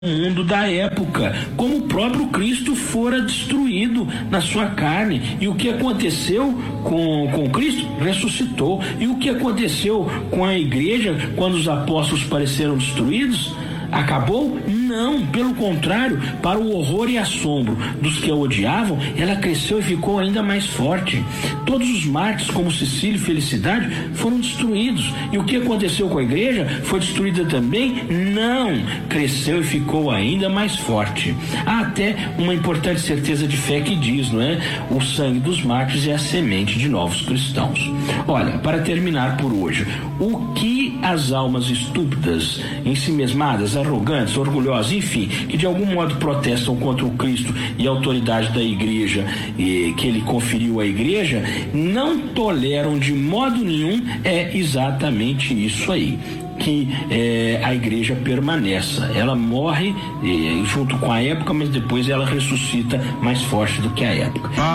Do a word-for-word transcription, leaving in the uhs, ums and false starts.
mundo da época, como o próprio Cristo fora destruído na sua carne. E o que aconteceu com, com Cristo? Ressuscitou. E o que aconteceu com a igreja quando os apóstolos pareceram destruídos? Acabou? Não, pelo contrário, para o horror e assombro dos que a odiavam, ela cresceu e ficou ainda mais forte. Todos os mártires, como Cecília e Felicidade, foram destruídos. E o que aconteceu com a igreja? Foi destruída também? Não, cresceu e ficou ainda mais forte. Há até uma importante certeza de fé que diz, não é? O sangue dos mártires é a semente de novos cristãos. Olha, para terminar por hoje, o que as almas estúpidas, ensimesmadas, arrogantes, orgulhosas, enfim, que de algum modo protestam contra o Cristo e a autoridade da igreja eh, que ele conferiu à igreja, não toleram de modo nenhum, é exatamente isso aí, que eh, a igreja permaneça. Ela morre eh, junto com a época, mas depois ela ressuscita mais forte do que a época.